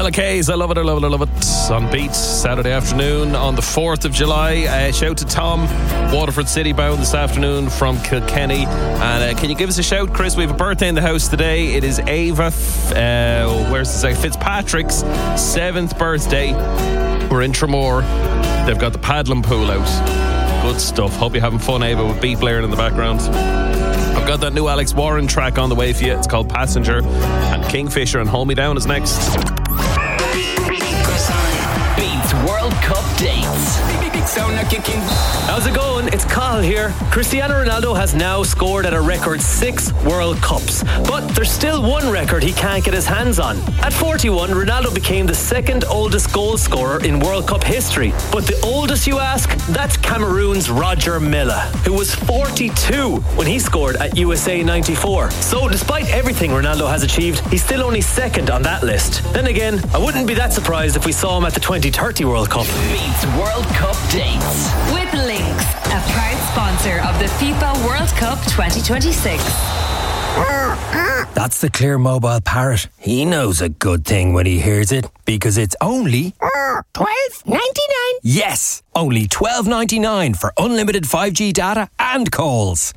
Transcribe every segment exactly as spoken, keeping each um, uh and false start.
Ella K's, I love it, I love it, I love it. On Beats, Saturday afternoon on the fourth of July. Uh, shout to Tom, Waterford City bound this afternoon from Kilkenny. And uh, can you give us a shout, Chris? We have a birthday in the house today. It is Ava, uh, where's the second? Fitzpatrick's seventh birthday. We're in Tramore. They've got the paddling pool out. Good stuff. Hope you're having fun, Ava, with beat blaring in the background. I've got that new Alex Warren track on the way for you. It's called Passenger. And Kingfisher and Hold Me Down is next. Beats World Cup dates. How's it going? It's Carl here. Cristiano Ronaldo has now scored at a record six World Cups, but there's still one record he can't get his hands on. At forty-one, Ronaldo became the second oldest goal scorer in World Cup history. But the oldest, you ask? That's Cameroon's Roger Milla, who was forty-two when he scored at U S A ninety-four. So despite everything Ronaldo has achieved, he's still only second on that list. Then again, I wouldn't be that surprised if we saw him at the twenty thirty World Cup. Beats World Cup dates with Lynx, a proud sponsor of the FIFA World Cup twenty twenty-six. That's the Clear Mobile Parrot. He knows a good thing when he hears it, because it's only twelve ninety-nine. Yes, only twelve ninety-nine for unlimited five G data and calls.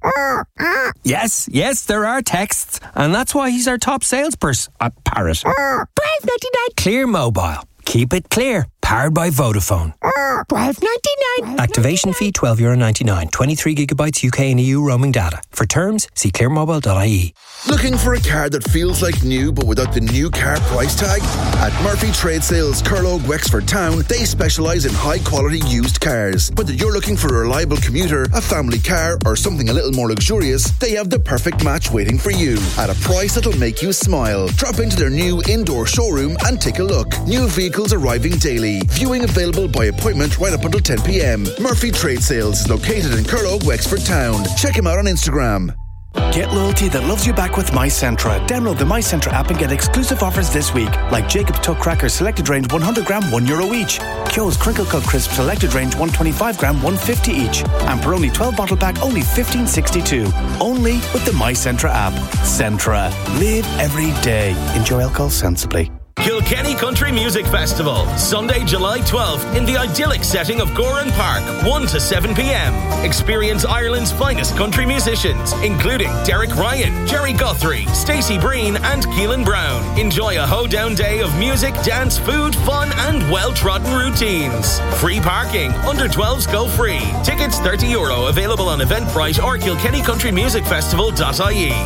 Yes, yes, there are texts, and that's why he's our top salesperson at Parrot. twelve ninety-nine. Clear Mobile. Keep it clear. Powered by Vodafone. twelve ninety-nine. Activation fee twelve euro ninety-nine. twenty-three gigabytes U K and E U roaming data. For terms, see clear mobile dot I E. Looking for a car that feels like new but without the new car price tag? At Murphy Trade Sales, Curlogue, Wexford Town, they specialise in high quality used cars. Whether you're looking for a reliable commuter, a family car or something a little more luxurious, they have the perfect match waiting for you at a price that'll make you smile. Drop into their new indoor showroom and take a look. New vehicles arriving daily. Viewing available by appointment right up until ten p.m. Murphy Trade Sales is located in Curlogue, Wexford Town. Check him out on Instagram. Get loyalty that loves you back with MyCentra. Download the MyCentra app and get exclusive offers this week, like Jacob's Tuck Crackers Selected Range one hundred gram, one euro each. Kyo's Crinkle Cut Crisp Selected Range one hundred twenty-five gram, one fifty each. And Peroni twelve bottle pack, only fifteen sixty-two. Only with the MyCentra app. Centra. Live every day. Enjoy alcohol sensibly. Kilkenny Country Music Festival, Sunday, July twelfth, in the idyllic setting of Goran Park, one to seven p.m. Experience Ireland's finest country musicians, including Derek Ryan, Jerry Guthrie, Stacey Breen and Keelan Brown. Enjoy a hoedown day of music, dance, food, fun and well-trodden routines. Free parking, under twelves go free. Tickets thirty euro, available on Eventbrite or kilkenny country music festival dot I E.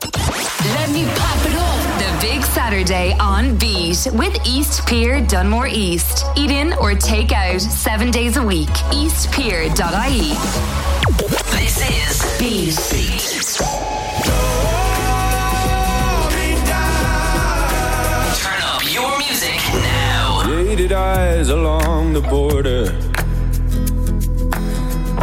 Let me pop it up. The big Saturday on Beat with East Pier Dunmore East. Eat in or take out seven days a week. east pier dot I E. This is Beat. Turn up your music now. Jaded eyes along the border,